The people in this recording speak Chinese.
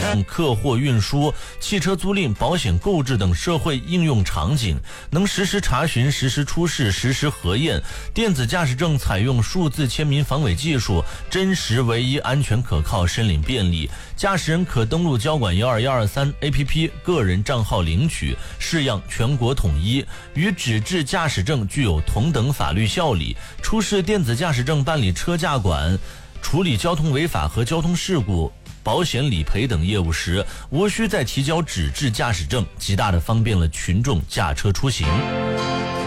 客货运输、汽车租赁、保险购置等社会应用场景，能实时查询、实时出示、实时核验。电子驾驶证采用数字签名防伪技术，真实唯一、安全可靠、申领便利。驾驶人可登录交管12123 APP 个人账号领取，式样全国统一，与纸质驾驶证具有同等法律效力。出示电子驾驶证办理车驾管、处理交通违法和交通事故、保险理赔等业务时，无需再提交纸质驾驶证，极大地方便了群众驾车出行。